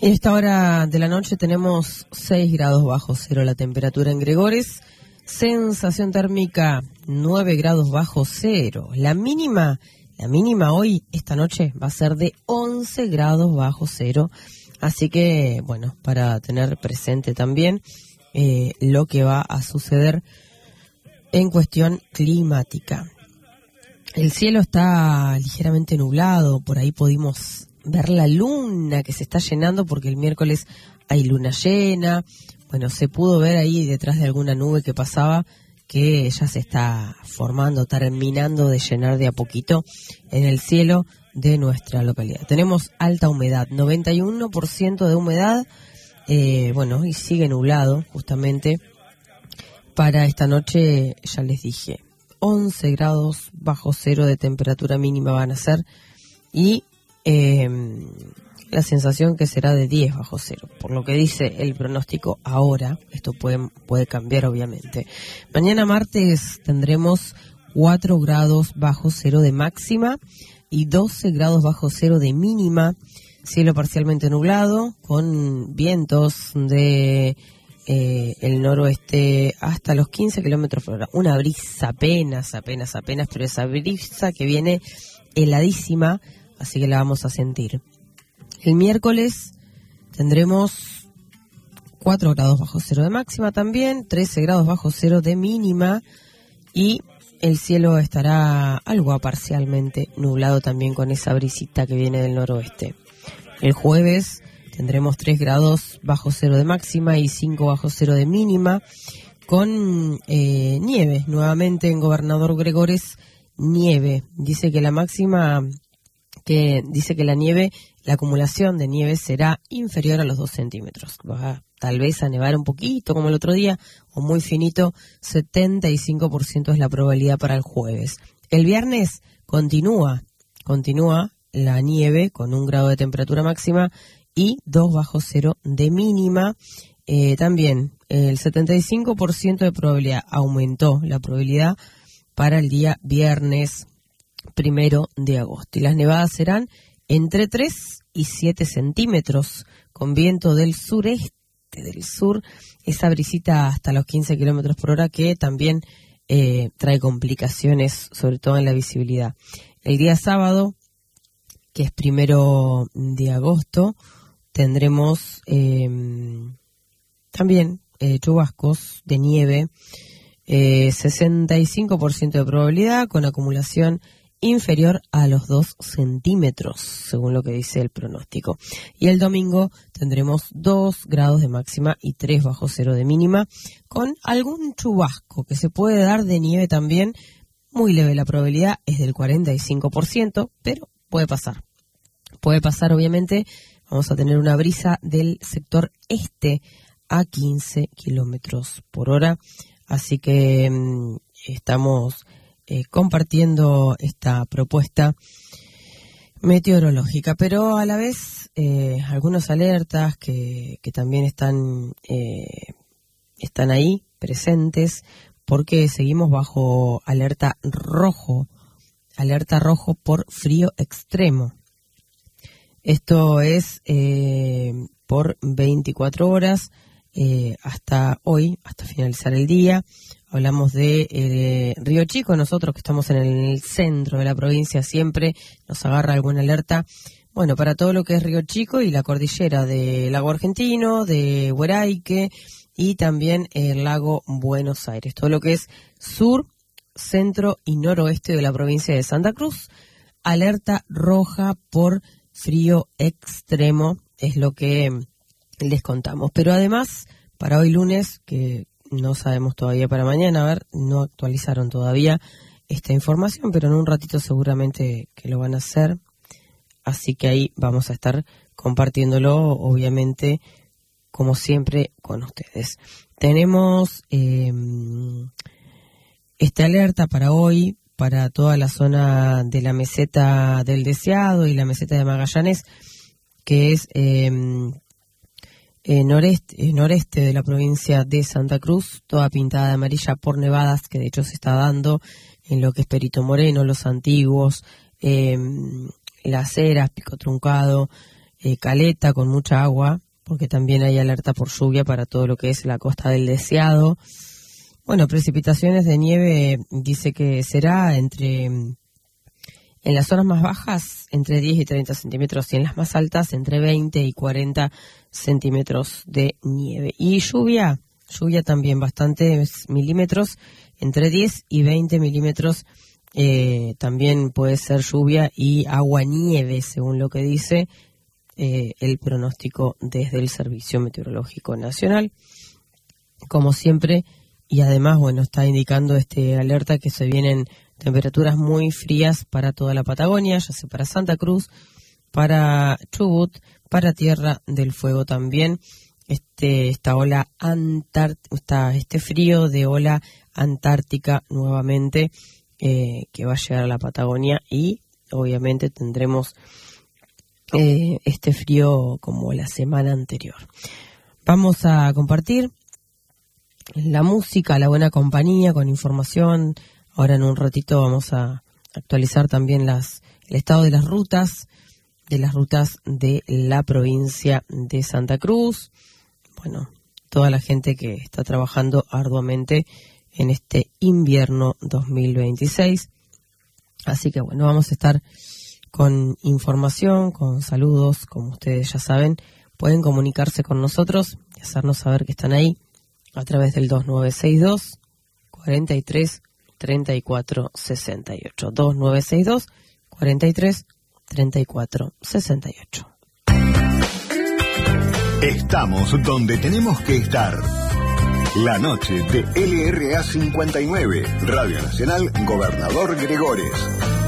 Y a esta hora de la noche tenemos 6 grados bajo cero la temperatura en Gregores, sensación térmica 9 grados bajo cero. La mínima hoy, esta noche, va a ser de 11 grados bajo cero. Así que, bueno, para tener presente también lo que va a suceder en cuestión climática. El cielo está ligeramente nublado, por ahí pudimos ver la luna que se está llenando porque el miércoles hay luna llena. Bueno, se pudo ver ahí detrás de alguna nube que pasaba que ya se está formando, terminando de llenar de a poquito en el cielo de nuestra localidad. Tenemos alta humedad, 91% de humedad, bueno, y sigue nublado justamente. Para esta noche, ya les dije, 11 grados bajo cero de temperatura mínima van a ser y la sensación que será de 10 bajo cero, por lo que dice el pronóstico ahora. Esto puede cambiar obviamente. Mañana martes tendremos 4 grados bajo cero de máxima y 12 grados bajo cero de mínima, cielo parcialmente nublado con vientos de el noroeste hasta los 15 kilómetros por hora. Una brisa apenas, pero esa brisa que viene heladísima, así que la vamos a sentir. El miércoles tendremos 4 grados bajo cero de máxima también, 13 grados bajo cero de mínima y el cielo estará algo parcialmente nublado también con esa brisita que viene del noroeste. El jueves tendremos 3 grados bajo cero de máxima y 5 bajo cero de mínima con nieve. Nuevamente en Gobernador Gregores, nieve. Dice que la máxima, dice que la nieve, la acumulación de nieve será inferior a los 2 centímetros. Va tal vez a nevar un poquito como el otro día o muy finito, 75% es la probabilidad para el jueves. El viernes continúa la nieve con 1 grado de temperatura máxima y 2 bajo cero de mínima. También el 75% de probabilidad, aumentó la probabilidad para el día viernes 1 de agosto. Y las nevadas serán entre 3 y 7 centímetros, con viento del sureste, del sur, esa brisita hasta los 15 kilómetros por hora que también trae complicaciones, sobre todo en la visibilidad. El día sábado, que es 1 de agosto, tendremos también chubascos de nieve, 65% de probabilidad con acumulación inferior a los 2 centímetros, según lo que dice el pronóstico. Y el domingo tendremos 2 grados de máxima y 3 bajo cero de mínima, con algún chubasco que se puede dar de nieve también, muy leve. La probabilidad es del 45%, pero puede pasar. Puede pasar, obviamente. Vamos a tener una brisa del sector este a 15 kilómetros por hora. Así que estamos compartiendo esta propuesta meteorológica, pero a la vez algunas alertas que también están ahí presentes, porque seguimos bajo alerta rojo por frío extremo. Esto es por 24 horas hasta hoy, hasta finalizar el día. Hablamos de Río Chico. Nosotros que estamos en el centro de la provincia siempre nos agarra alguna alerta. Bueno, para todo lo que es Río Chico y la cordillera del lago Argentino, de Hueraique y también el lago Buenos Aires. Todo lo que es sur, centro y noroeste de la provincia de Santa Cruz. Alerta roja por frío extremo es lo que les contamos. Pero además, para hoy lunes, que no sabemos todavía para mañana, a ver, no actualizaron todavía esta información, pero en un ratito seguramente que lo van a hacer. Así que ahí vamos a estar compartiéndolo, obviamente, como siempre, con ustedes. Tenemos esta alerta para hoy, para toda la zona de la meseta del Deseado y la meseta de Magallanes, que es noreste de la provincia de Santa Cruz, toda pintada de amarilla por nevadas, que de hecho se está dando en lo que es Perito Moreno, Los Antiguos, Las Heras, Pico Truncado, Caleta con mucha agua, porque también hay alerta por lluvia para todo lo que es la Costa del Deseado. Bueno, precipitaciones de nieve dice que será en las zonas más bajas entre 10 y 30 centímetros y en las más altas entre 20 y 40 centímetros de nieve. Y lluvia también bastantes milímetros, entre 10 y 20 milímetros. También puede ser lluvia y agua-nieve, según lo que dice el pronóstico desde el Servicio Meteorológico Nacional. Como siempre, y además, bueno, está indicando alerta que se vienen temperaturas muy frías para toda la Patagonia, ya sea para Santa Cruz, para Chubut, para Tierra del Fuego también. Esta ola este frío de ola antártica nuevamente que va a llegar a la Patagonia, y obviamente tendremos este frío como la semana anterior. Vamos a compartir la música, la buena compañía con información. Ahora en un ratito vamos a actualizar también el estado de las rutas de la provincia de Santa Cruz. Bueno, toda la gente que está trabajando arduamente en este invierno 2026. Así que bueno, vamos a estar con información, con saludos, como ustedes ya saben. Pueden comunicarse con nosotros y hacernos saber que están ahí a través del 2962 43 34 68. 2962 43 34 68. Estamos donde tenemos que estar. La noche de LRA 59, Radio Nacional Gobernador Gregores.